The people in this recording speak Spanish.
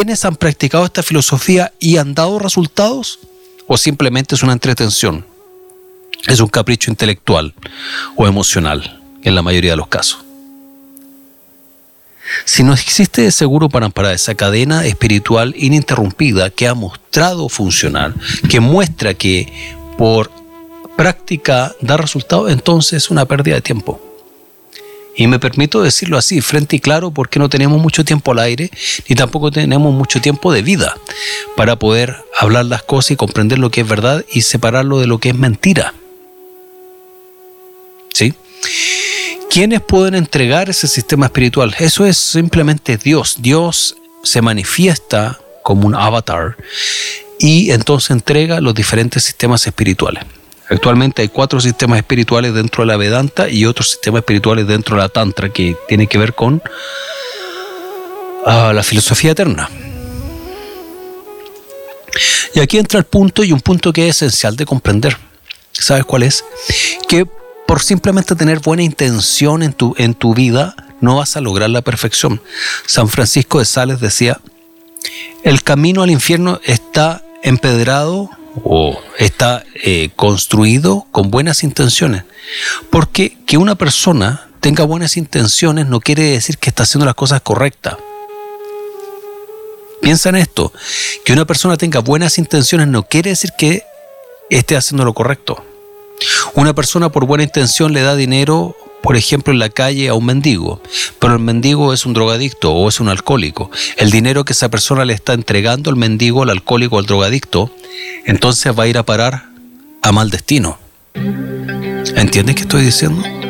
¿quiénes han practicado esta filosofía y han dado resultados? ¿O simplemente es una entretención? Es un capricho intelectual o emocional, en la mayoría de los casos. Si no existe de seguro para amparar esa cadena espiritual ininterrumpida que ha mostrado funcionar, que muestra que por práctica da resultados, entonces es una pérdida de tiempo. Y me permito decirlo así, frente y claro, porque no tenemos mucho tiempo al aire, ni tampoco tenemos mucho tiempo de vida para poder hablar las cosas y comprender lo que es verdad y separarlo de lo que es mentira. ¿Sí? ¿Quiénes pueden entregar ese sistema espiritual? Eso es simplemente Dios. Dios se manifiesta como un avatar y entonces entrega los diferentes sistemas espirituales. Actualmente hay 4 sistemas espirituales dentro de la Vedanta y otros sistemas espirituales dentro de la Tantra que tienen que ver con la filosofía eterna. Y aquí entra el punto, y un punto que es esencial de comprender. ¿Sabes cuál es? Que por simplemente tener buena intención en tu vida, no vas a lograr la perfección. San Francisco de Sales decía, el camino al infierno está empedrado o está construido con buenas intenciones. Porque que una persona tenga buenas intenciones no quiere decir que está haciendo las cosas correctas. Piensa en esto, que una persona tenga buenas intenciones no quiere decir que esté haciendo lo correcto. Una persona por buena intención le da dinero, por ejemplo, en la calle a un mendigo, pero el mendigo es un drogadicto o es un alcohólico. El dinero que esa persona le está entregando al mendigo, al alcohólico, al drogadicto, entonces va a ir a parar a mal destino. ¿Entiendes qué estoy diciendo?